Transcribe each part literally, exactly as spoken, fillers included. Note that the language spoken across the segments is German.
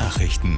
Nachrichten.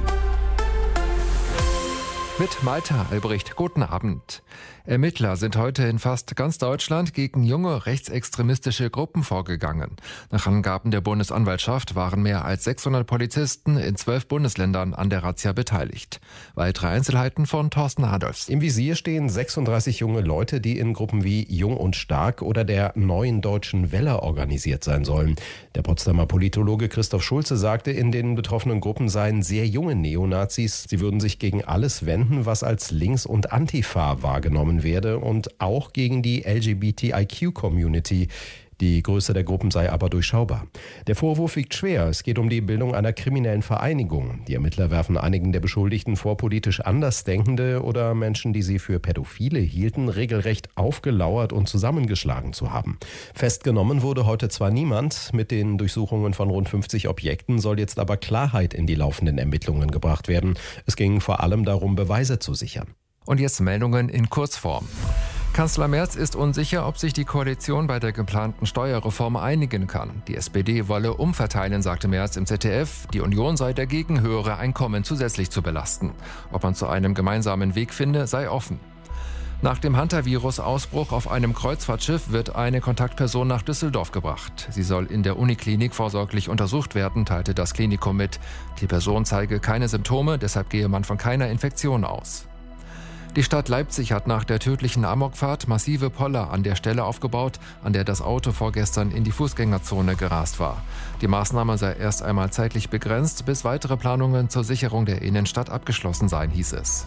Mit Malta Albrecht, guten Abend. Ermittler sind heute in fast ganz Deutschland gegen junge rechtsextremistische Gruppen vorgegangen. Nach Angaben der Bundesanwaltschaft waren mehr als sechshundert Polizisten in zwölf Bundesländern an der Razzia beteiligt. Weitere Einzelheiten von Thorsten Adolfs. Im Visier stehen sechsunddreißig junge Leute, die in Gruppen wie Jung und Stark oder der Neuen Deutschen Welle organisiert sein sollen. Der Potsdamer Politologe Christoph Schulze sagte, in den betroffenen Gruppen seien sehr junge Neonazis. Sie würden sich gegen alles wenden, was als links und Antifa wahrgenommen werde, und auch gegen die L G B T I Q-Community. Die Größe der Gruppen sei aber durchschaubar. Der Vorwurf wiegt schwer. Es geht um die Bildung einer kriminellen Vereinigung. Die Ermittler werfen einigen der Beschuldigten vor, politisch Andersdenkende oder Menschen, die sie für Pädophile hielten, regelrecht aufgelauert und zusammengeschlagen zu haben. Festgenommen wurde heute zwar niemand. Mit den Durchsuchungen von rund fünfzig Objekten soll jetzt aber Klarheit in die laufenden Ermittlungen gebracht werden. Es ging vor allem darum, Beweise zu sichern. Und jetzt Meldungen in Kurzform. Kanzler Merz ist unsicher, ob sich die Koalition bei der geplanten Steuerreform einigen kann. Die S P D wolle umverteilen, sagte Merz im Z D F. Die Union sei dagegen, höhere Einkommen zusätzlich zu belasten. Ob man zu einem gemeinsamen Weg finde, sei offen. Nach dem Hantavirus-Ausbruch auf einem Kreuzfahrtschiff wird eine Kontaktperson nach Düsseldorf gebracht. Sie soll in der Uniklinik vorsorglich untersucht werden, teilte das Klinikum mit. Die Person zeige keine Symptome, deshalb gehe man von keiner Infektion aus. Die Stadt Leipzig hat nach der tödlichen Amokfahrt massive Poller an der Stelle aufgebaut, an der das Auto vorgestern in die Fußgängerzone gerast war. Die Maßnahme sei erst einmal zeitlich begrenzt, bis weitere Planungen zur Sicherung der Innenstadt abgeschlossen seien, hieß es.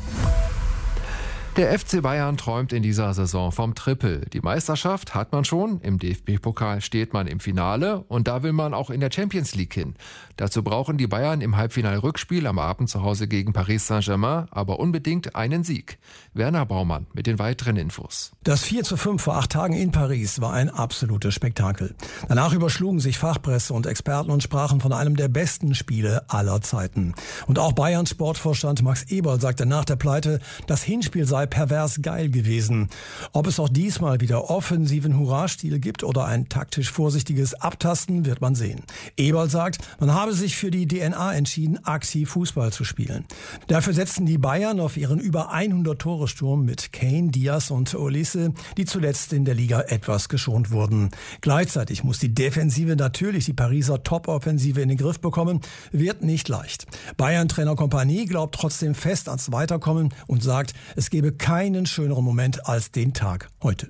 Der F C Bayern träumt in dieser Saison vom Triple. Die Meisterschaft hat man schon, im D F B-Pokal steht man im Finale und da will man auch in der Champions League hin. Dazu brauchen die Bayern im Halbfinal-Rückspiel am Abend zu Hause gegen Paris Saint-Germain aber unbedingt einen Sieg. Werner Baumann mit den weiteren Infos. Das vier zu fünf vor acht Tagen in Paris war ein absolutes Spektakel. Danach überschlugen sich Fachpresse und Experten und sprachen von einem der besten Spiele aller Zeiten. Und auch Bayerns Sportvorstand Max Eberl sagte nach der Pleite, das Hinspiel sei pervers geil gewesen. Ob es auch diesmal wieder offensiven Hurra-Stil gibt oder ein taktisch vorsichtiges Abtasten, wird man sehen. Eberl sagt, man habe sich für die D N A entschieden, aktiv Fußball zu spielen. Dafür setzten die Bayern auf ihren über hundert Tore-Sturm mit Kane, Diaz und Olise, die zuletzt in der Liga etwas geschont wurden. Gleichzeitig muss die Defensive natürlich die Pariser Top-Offensive in den Griff bekommen, wird nicht leicht. Bayern-Trainer Kompanie glaubt trotzdem fest ans Weiterkommen und sagt, es gebe keinen schöneren Moment als den Tag heute.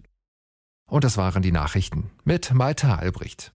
Und das waren die Nachrichten mit Malta Albrecht.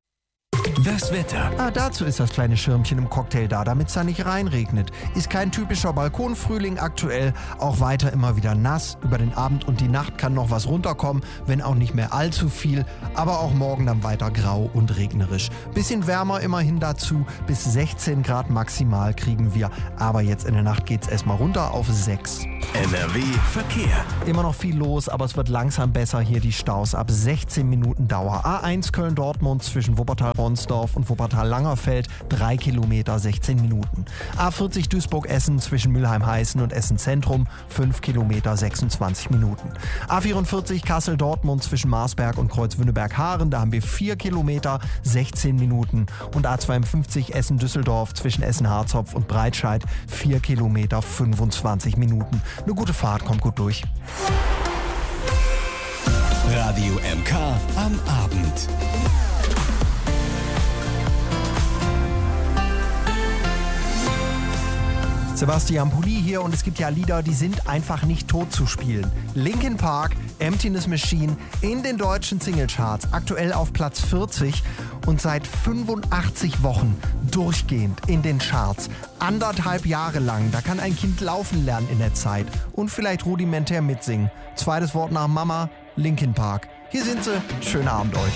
Das Wetter. Ah, dazu ist das kleine Schirmchen im Cocktail da, damit es da nicht reinregnet. Ist kein typischer Balkonfrühling aktuell, auch weiter immer wieder nass. Über den Abend und die Nacht kann noch was runterkommen, wenn auch nicht mehr allzu viel. Aber auch morgen dann weiter grau und regnerisch. Bisschen wärmer immerhin dazu, bis sechzehn Grad maximal kriegen wir. Aber jetzt in der Nacht geht's erstmal runter auf sechs. N R W Verkehr. Immer noch viel los, aber es wird langsam besser hier die Staus ab sechzehn Minuten Dauer. A eins Köln-Dortmund zwischen Wuppertal-Ronsdorf und Wuppertal-Langerfeld, drei Kilometer, sechzehn Minuten. A vierzig Duisburg-Essen zwischen Mülheim-Heißen und Essen-Zentrum, fünf Kilometer, sechsundzwanzig Minuten. A vierundvierzig Kassel-Dortmund zwischen Marsberg und Kreuzwünnenberg-Haaren, da haben wir vier Kilometer, sechzehn Minuten. Und A zweiundfünfzig Essen-Düsseldorf zwischen Essen-Harzopf und Breitscheid, vier Kilometer, fünfundzwanzig Minuten. Eine gute Fahrt, kommt gut durch. Radio M K am Abend. Sebastian Pulli hier und es gibt ja Lieder, die sind einfach nicht tot zu spielen. Linkin Park, Emptiness Machine in den deutschen Singlecharts, aktuell auf Platz vierzig und seit fünfundachtzig Wochen durchgehend in den Charts. Anderthalb Jahre lang, da kann ein Kind laufen lernen in der Zeit und vielleicht rudimentär mitsingen. Zweites Wort nach Mama, Linkin Park. Hier sind sie, schönen Abend euch.